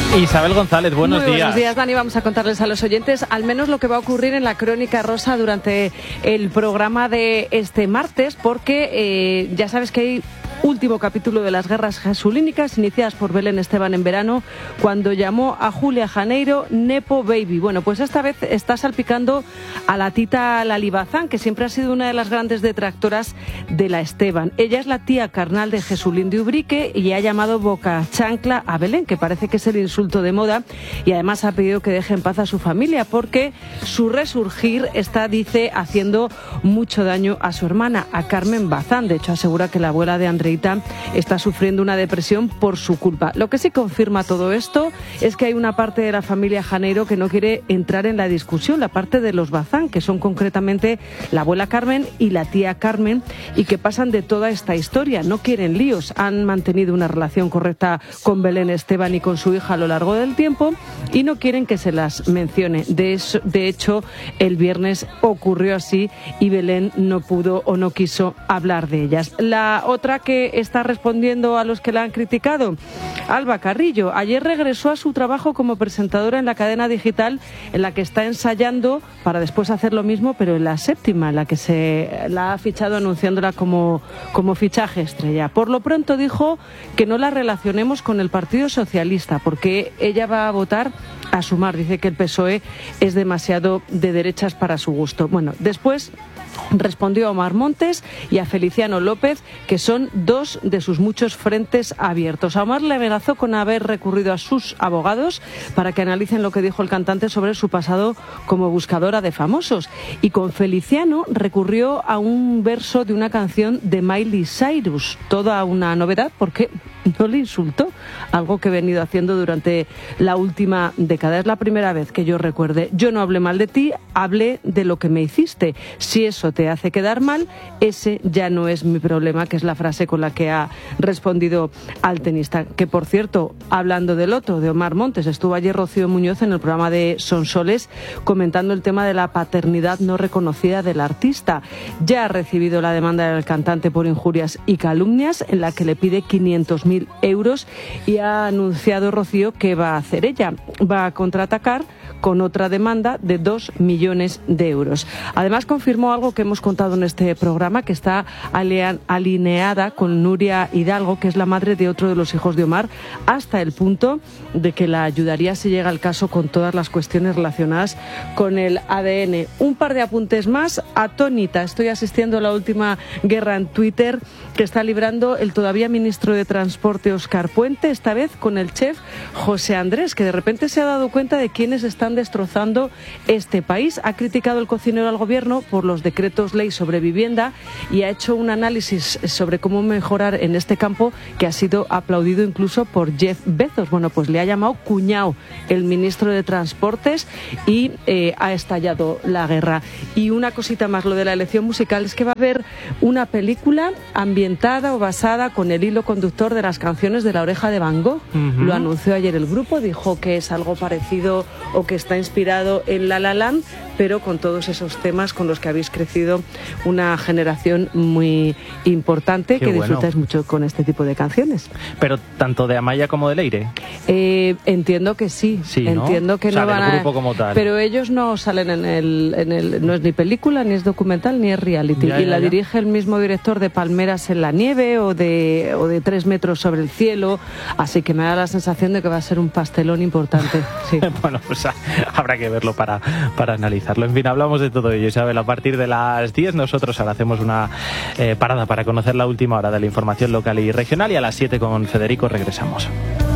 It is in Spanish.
Isabel González, buenos días. Buenos días, Dani. Vamos a contarles a los oyentes al menos lo que va a ocurrir en la Crónica Rosa durante el programa de este martes, porque ya sabes que hay último capítulo de las guerras jesulínicas iniciadas por Belén Esteban en verano, cuando llamó a Julia Janeiro Nepo Baby. Bueno, pues esta vez está salpicando a la Tita Lalibazán, que siempre ha sido una de las grandes detractoras de la Esteban. Ella es la tía carnal de Jesulín de Ubrique y ha llamado boca chancla a Belén, que parece que es el insulto de moda, y además ha pedido que deje en paz a su familia porque su resurgir está, dice, haciendo mucho daño a su hermana, a Carmen Bazán. De hecho, asegura que la abuela de Andreita está sufriendo una depresión por su culpa. Lo que sí confirma todo esto es que hay una parte de la familia Janeiro que no quiere entrar en la discusión, la parte de los Bazán, que son concretamente la abuela Carmen y la tía Carmen, y que pasan de toda esta historia. No quieren líos, han mantenido una relación correcta con Belén Esteban y con su hija a lo largo del tiempo y no quieren que se las mencione. De hecho, el viernes ocurrió así y Belén no pudo o no quiso hablar de ellas. La otra que está respondiendo a los que la han criticado, Alba Carrillo, ayer regresó a su trabajo como presentadora en la cadena digital en la que está ensayando para después hacer lo mismo, pero en la Séptima, en la que se la ha fichado anunciándola como fichaje estrella. Por lo pronto dijo que no la relacionemos con el Partido Socialista porque ella va a votar a Sumar. Dice que el PSOE es demasiado de derechas para su gusto. Bueno, después respondió a Omar Montes y a Feliciano López, que son dos de sus muchos frentes abiertos. A Omar le amenazó con haber recurrido a sus abogados para que analicen lo que dijo el cantante sobre su pasado como buscadora de famosos. Y con Feliciano recurrió a un verso de una canción de Miley Cyrus. Toda una novedad porque no le insultó, algo que he venido haciendo durante la última década. Es la primera vez que yo recuerde. Yo no hablé mal de ti, hablé de lo que me hiciste. Si eso te hace quedar mal, ese ya no es mi problema, que es la frase con la que ha respondido al tenista. Que, por cierto, hablando del otro, de Omar Montes, estuvo ayer Rocío Muñoz en el programa de Sonsoles comentando el tema de la paternidad no reconocida del artista. Ya ha recibido la demanda del cantante por injurias y calumnias, en la que le pide 500.000 euros, y ha anunciado Rocío que va a hacer ella. Va a contraatacar con otra demanda de 2 millones de euros. Además, confirmó algo que hemos contado en este programa, que está alineada con Nuria Hidalgo, que es la madre de otro de los hijos de Omar, hasta el punto de que la ayudaría si llega el caso con todas las cuestiones relacionadas con el ADN. Un par de apuntes más. Atónita, estoy asistiendo a la última guerra en Twitter que está librando el todavía ministro de Transporte Óscar Puente, esta vez con el chef José Andrés, que de repente se ha dado cuenta de quiénes están destrozando este país. Ha criticado el cocinero al gobierno por los decretos ley sobre vivienda y ha hecho un análisis sobre cómo mejorar en este campo que ha sido aplaudido incluso por Jeff Bezos. Bueno, pues le ha llamado cuñado el ministro de Transportes y ha estallado la guerra. Y una cosita más, lo de la elección musical, es que va a haber una película ambientada o basada con el hilo conductor de las canciones de La Oreja de Van Gogh. Lo anunció ayer el grupo, dijo que es algo parecido o que está inspirado en La La Land, pero con todos esos temas con los que habéis crecido una generación muy importante. Qué que disfrutáis mucho con este tipo de canciones. Pero tanto de Amaya como de Leire. Entiendo que sí, ¿no? Entiendo que no van del grupo como tal. Pero ellos no salen en el no es ni película, ni es documental, ni es reality. La dirige el mismo director de Palmeras en la nieve o de 3 metros sobre el cielo, así que me da la sensación de que va a ser un pastelón importante. Sí. Bueno, pues habrá que verlo para analizarlo. En fin, hablamos de todo ello, Isabel. A partir de las 10 nosotros ahora hacemos una parada para conocer la última hora de la información local y regional, y a las 7 con Federico regresamos.